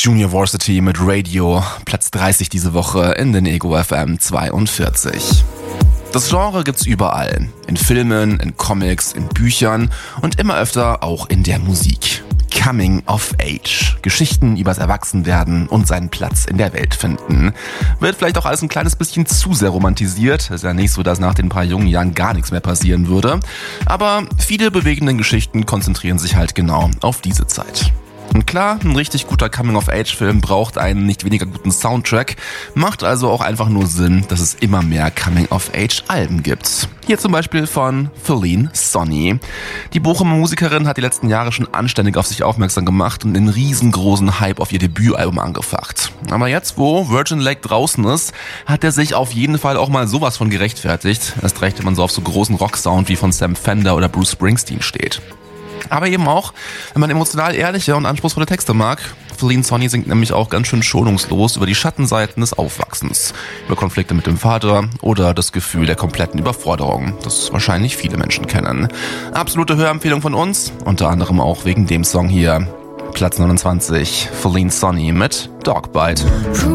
Junior Varsity mit Radio, Platz 30 diese Woche in den Ego FM 42. Das Genre gibt's überall. In Filmen, in Comics, in Büchern und immer öfter auch in der Musik. Coming of Age. Geschichten übers Erwachsenwerden und seinen Platz in der Welt finden. Wird vielleicht auch alles ein kleines bisschen zu sehr romantisiert. Ist ja nicht so, dass nach den paar jungen Jahren gar nichts mehr passieren würde. Aber viele bewegende Geschichten konzentrieren sich halt genau auf diese Zeit. Und klar, ein richtig guter Coming-of-Age-Film braucht einen nicht weniger guten Soundtrack, macht also auch einfach nur Sinn, dass es immer mehr Coming-of-Age-Alben gibt. Hier zum Beispiel von Feline Sonny. Die Bochumer Musikerin hat die letzten Jahre schon anständig auf sich aufmerksam gemacht und einen riesengroßen Hype auf ihr Debütalbum angefacht. Aber jetzt, wo Virgin Lake draußen ist, hat er sich auf jeden Fall auch mal sowas von gerechtfertigt. Erst recht, wenn man so auf so großen Rocksound wie von Sam Fender oder Bruce Springsteen steht. Aber eben auch, wenn man emotional ehrliche und anspruchsvolle Texte mag. Feline Sonny singt nämlich auch ganz schön schonungslos über die Schattenseiten des Aufwachsens, über Konflikte mit dem Vater oder das Gefühl der kompletten Überforderung, das wahrscheinlich viele Menschen kennen. Absolute Hörempfehlung von uns, unter anderem auch wegen dem Song hier. Platz 29, Feline Sonny mit Dogbite.